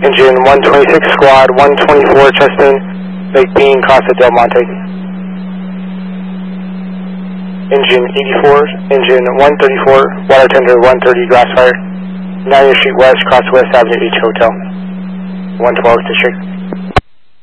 Engine 126 Squad, 124 Chestnut, Lake Bean, Casa Del Monte. Engine 84, Engine 134, Water Tender 130, Glassfire, 9th Street West, Cross West Avenue H Hotel, 112 District.